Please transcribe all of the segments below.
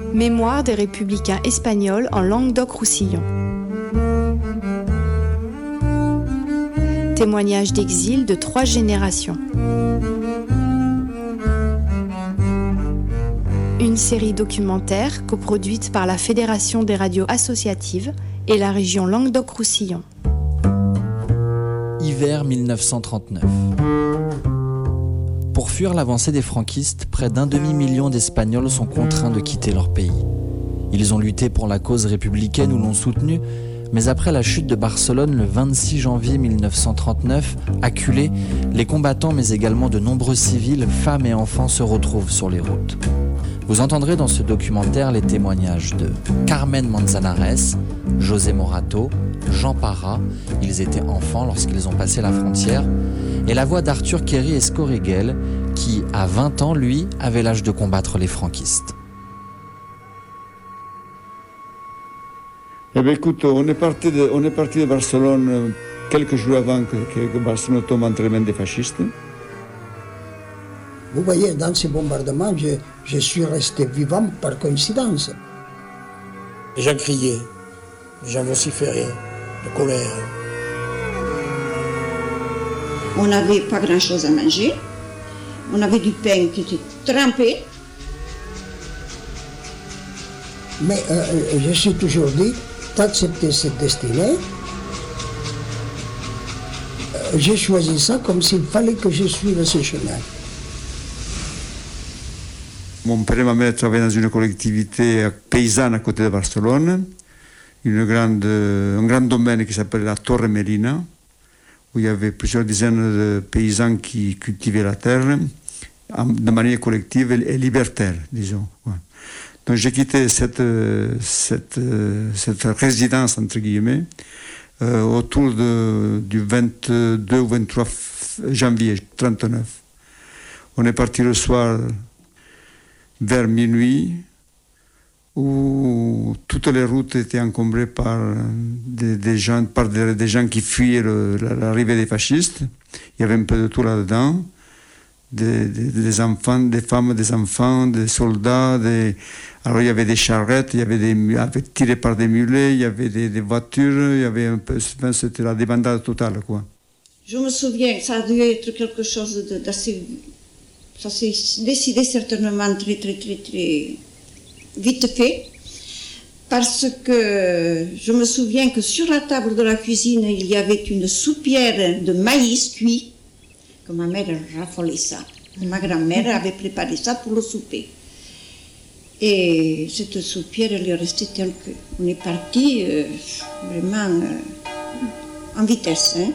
Mémoire des républicains espagnols en Languedoc-Roussillon. Témoignage d'exil de 3 générations. Une série documentaire coproduite par la Fédération des radios associatives et la région Languedoc-Roussillon. Hiver 1939. Pour fuir l'avancée des franquistes, près d'1 demi-million d'Espagnols sont contraints de quitter leur pays. Ils ont lutté pour la cause républicaine ou l'ont soutenue, mais après la chute de Barcelone le 26 janvier 1939, acculés, les combattants mais également de nombreux civils, femmes et enfants se retrouvent sur les routes. Vous entendrez dans ce documentaire les témoignages de Carmen Manzanares, José Morato, Jean Parra, ils étaient enfants lorsqu'ils ont passé la frontière, et la voix d'Arthur Kerry Escoriguel, qui, à 20 ans, lui, avait l'âge de combattre les franquistes. Eh bien, écoute, on est parti de Barcelone quelques jours avant que Barcelone tombe entre les mains des fascistes. Vous voyez, dans ces bombardements, je suis resté vivant par coïncidence. Les gens criaient, les gens vociféraient, de colère. On n'avait pas grand-chose à manger. On avait du pain qui était trempé. Mais je suis toujours dit, d'accepter cette destinée, j'ai choisi ça comme s'il fallait que je suive ce chemin. Mon père et ma mère travaillaient dans une collectivité paysanne à côté de Barcelone, un grand domaine qui s'appelait la Torre Melina, où il y avait plusieurs dizaines de paysans qui cultivaient la terre de manière collective et libertaire, disons. Ouais. Donc j'ai quitté cette résidence, entre guillemets, autour du 22 ou 23 janvier 1939. On est parti le soir vers minuit, où toutes les routes étaient encombrées par des gens qui fuyaient l'arrivée des fascistes. Il y avait un peu de tout là-dedans. Des enfants, des femmes, des enfants, des soldats. Alors il y avait des charrettes, il y avait tiré par des mulets, il y avait des voitures, il y avait un peu, c'était la débandade totale, quoi. Je me souviens, ça a dû être quelque chose d'assez... Ça s'est décidé certainement très vite fait, parce que je me souviens que sur la table de la cuisine, il y avait une soupière de maïs cuit, que ma mère raffolait ça. Ma grand-mère avait préparé ça pour le souper. Et cette soupière, elle est restée telle que... On est parti vraiment en vitesse. Hein.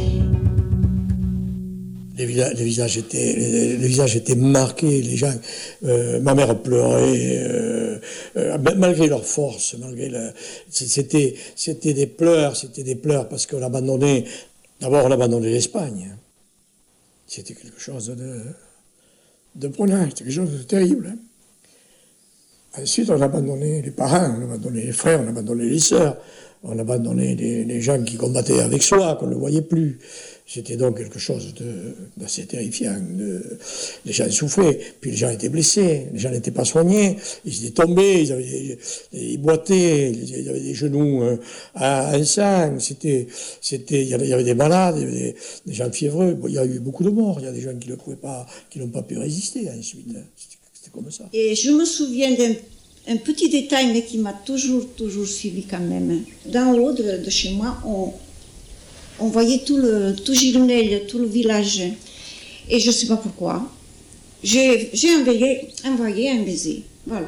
Les visages étaient marqués, les gens, ma mère pleurait, malgré leur force, c'était des pleurs parce qu'on abandonnait, d'abord on abandonnait l'Espagne. C'était quelque chose de prenant, c'était quelque chose de terrible. Ensuite on abandonnait les parents, on abandonnait les frères, on abandonnait les sœurs, on abandonnait les gens qui combattaient avec soi, qu'on ne voyait plus. C'était donc quelque chose d'assez terrifiant. Les gens souffraient, puis les gens étaient blessés, les gens n'étaient pas soignés, ils étaient tombés, ils boitaient, ils avaient des genoux en sang, il y avait des malades, il y avait des gens fiévreux. Bon, il y a eu beaucoup de morts, il y a des gens qui n'ont pas pu résister ensuite. C'était comme ça. Et je me souviens d'un petit détail, mais qui m'a toujours suivi quand même. D'en haut de chez moi, on voyait tout Gironelle, tout le village. Et je ne sais pas pourquoi. J'ai envoyé un baiser. Voilà.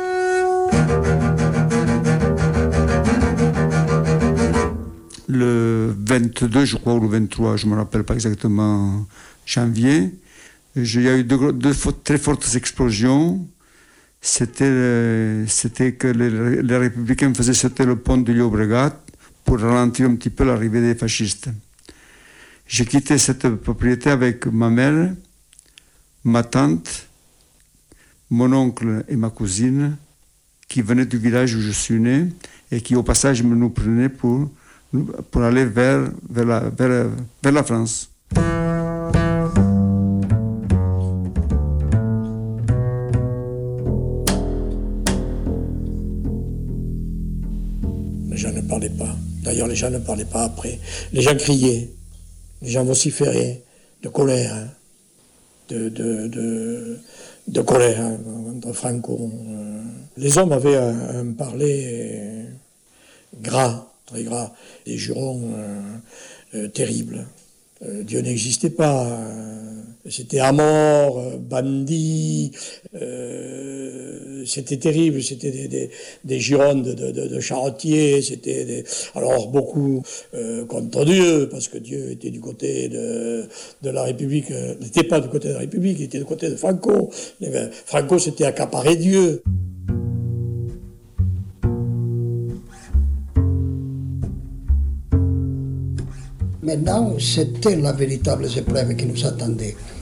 Le 22, je crois, ou le 23, je ne me rappelle pas exactement, janvier, il y a eu deux très fortes explosions. C'était que les républicains faisaient sauter le pont de Llobregat pour ralentir un petit peu l'arrivée des fascistes. J'ai quitté cette propriété avec ma mère, ma tante, mon oncle et ma cousine, qui venaient du village où je suis né et qui, au passage, nous prenaient pour aller vers la France. gens ne parlaient pas. D'ailleurs, les gens ne parlaient pas après. Les gens criaient, les gens vociféraient de colère, hein, de colère hein, contre Franco. Les hommes avaient un parler gras, très gras, des jurons terribles. Dieu n'existait pas. C'était à mort, bandit. C'était terrible. C'était des jurons de charretiers. Alors beaucoup contre Dieu, parce que Dieu était du côté de la République. N'était pas du côté de la République, il était du côté de Franco. Franco s'était accaparé Dieu. Maintenant, c'était la véritable épreuve qui nous attendait.